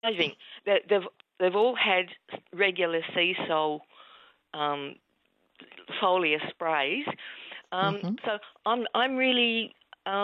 amazing. They've all had regular sea salt foliar sprays. So I'm really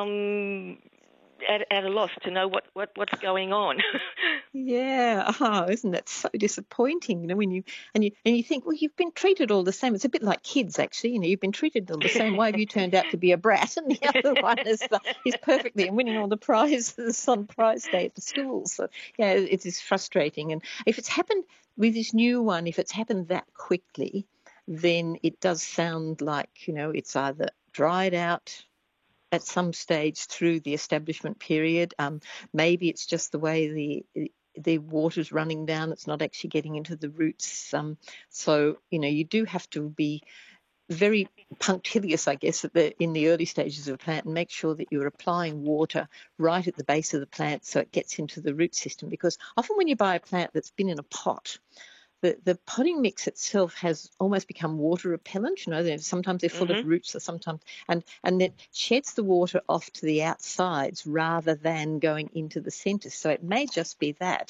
at a loss to know what's going on. Yeah, isn't that so disappointing? When you think, well, you've been treated all the same. It's a bit like kids, actually. You've been treated all the same. Why have you turned out to be a brat? And the other one is perfectly and winning all the prizes on prize day at the school. So yeah, it is frustrating. And if it's happened with this new one, if it's happened that quickly, then it does sound like it's either dried out at some stage through the establishment period. Maybe it's just the way the water's running down. It's not actually getting into the roots. So you do have to be very punctilious, I guess, in the early stages of a plant, and make sure that you're applying water right at the base of the plant so it gets into the root system. Because often when you buy a plant that's been in a pot, the potting mix itself has almost become water repellent. Sometimes they're full of roots, or sometimes, and it sheds the water off to the outsides rather than going into the centre. So it may just be that.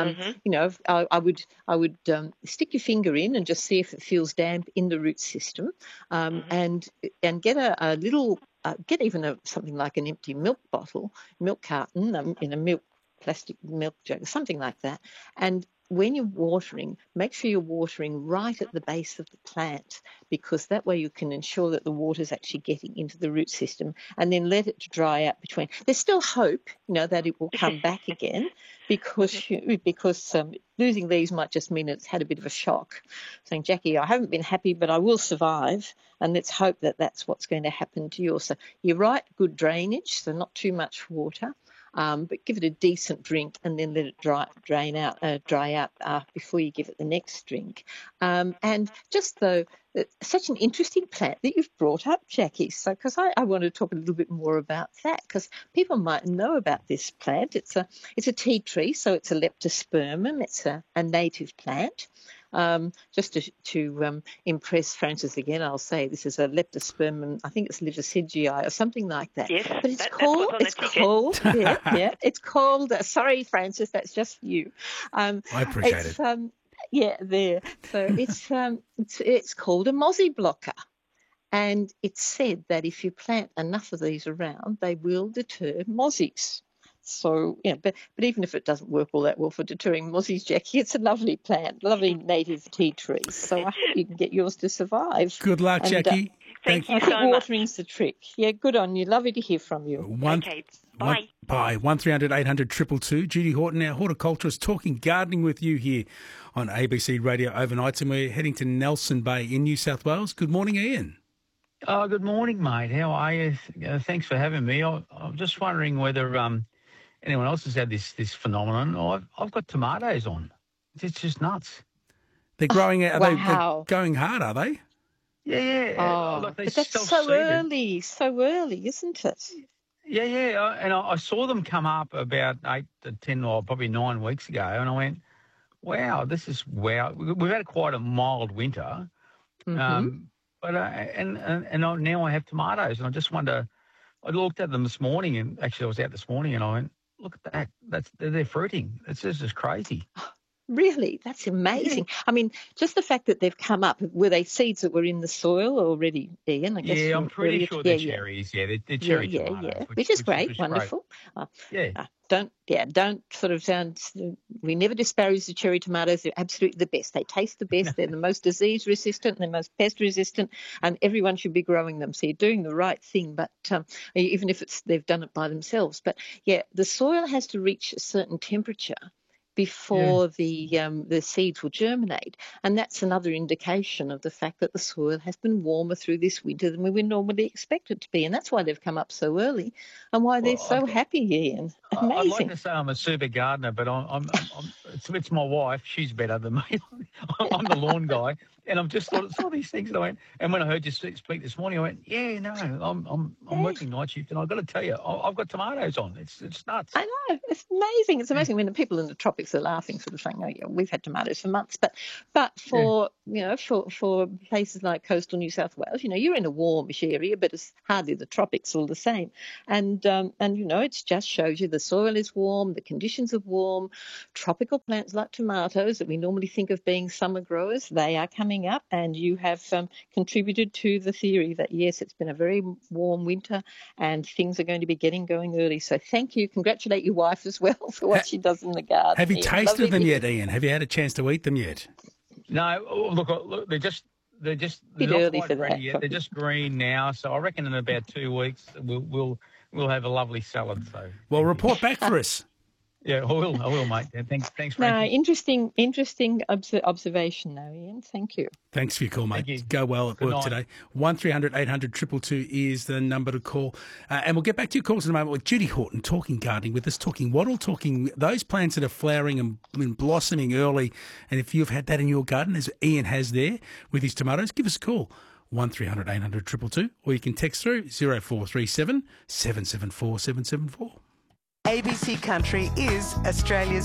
I would stick your finger in and just see if it feels damp in the root system, and get a little, get even something like an empty milk carton, in a plastic milk jug, something like that, and when you're watering, make sure you're watering right at the base of the plant, because that way you can ensure that the water is actually getting into the root system, and then let it dry out between. There's still hope, that it will come back again, because losing these might just mean it's had a bit of a shock, saying, Jackie, I haven't been happy, but I will survive, and let's hope that that's what's going to happen to yours. So you're right, good drainage, so not too much water. But give it a decent drink and then let it dry out before you give it the next drink. And just such an interesting plant that you've brought up, Jackie. So, because I want to talk a little bit more about that, because people might know about this plant. It's a tea tree, so it's a leptospermum. It's a native plant. Just to impress Frances again, I'll say this is a leptospermum. I think it's Liversidgii or something like that. Yes, but it's called. It's called. Sorry, Frances, that's just you. I appreciate it. Yeah, there. So it's called a mozzie blocker. And it's said that if you plant enough of these around, they will deter mozzies. So, but even if it doesn't work all that well for deterring mozzies, Jackie, it's a lovely plant, lovely native tea tree. So I hope you can get yours to survive. Good luck, Jackie. Thank you I so think much. Watering's the trick. Yeah, good on you. Lovely to hear from you. Okay, bye. Bye. 1300 800 222. Judy Horton, our horticulturist, talking gardening with you here on ABC Radio Overnights, and we're heading to Nelson Bay in New South Wales. Good morning, Ian. Oh, good morning, mate. How are you? Thanks for having me. I'm just wondering whether anyone else has had this phenomenon. I've got tomatoes on. It's just nuts. They're growing out. Wow. They're going hard, are they? Yeah. But that's so early, isn't it? Yeah. And I saw them come up about 8 to 10 or probably 9 weeks ago, and I went, wow, this is wow. We've had quite a mild winter, but now I have tomatoes, and I just wonder. I looked at them this morning, and actually I was out this morning, and I went, look at that. They're fruiting. It's just crazy. Really? That's amazing. Yeah. I mean, just the fact that they've come up, were they seeds that were in the soil already, Ian? I guess I'm pretty sure they're cherries. Yeah, they're cherry tomatoes. Yeah. Which is great, wonderful. Don't sort of sound, we never disparage the cherry tomatoes. They're absolutely the best. They taste the best. They're the most disease resistant, they're most pest resistant, and everyone should be growing them. So you're doing the right thing, but even if they've done it by themselves. But yeah, the soil has to reach a certain temperature before the seeds will germinate. And that's another indication of the fact that the soil has been warmer through this winter than we would normally expect it to be. And that's why they've come up so early and why they're so happy, Ian. Amazing. I'd like to say I'm a super gardener, but it's my wife. She's better than me. I'm the lawn guy. And I've just saw these things, and I went. And when I heard you speak this morning, I went, I'm working night shift, and I've got to tell you, I've got tomatoes on. It's nuts. I know, it's amazing. It's amazing when the people in the tropics are laughing, sort of saying, "Oh yeah, we've had tomatoes for months." But for for places like coastal New South Wales, you're in a warmish area, but it's hardly the tropics all the same. And it just shows you the soil is warm, the conditions are warm. Tropical plants like tomatoes that we normally think of being summer growers, they are coming up, and you have contributed to the theory that, yes, it's been a very warm winter and things are going to be getting going early. So thank you. Congratulate your wife as well for what she does in the garden. Have you tasted them yet, Ian? Have you had a chance to eat them yet? No, look, they're just bit not early quite for ready that. yet. They're just green now, so I reckon in about 2 weeks we'll have a lovely salad. So, well, report back for us. Yeah, I will, mate. Yeah, thanks, Frankie. No, interesting observation, though, Ian. Thank you. Thanks for your call, mate. Thank you. Go well at Good work night. today. 1300 800 222 is the number to call. And we'll get back to your calls in a moment with Judy Horton talking gardening with us, talking wattle, talking those plants that are flowering and blossoming early. And if you've had that in your garden, as Ian has there with his tomatoes, give us a call. 1300 800 222, or you can text through 0437 774 774. ABC Country is Australia's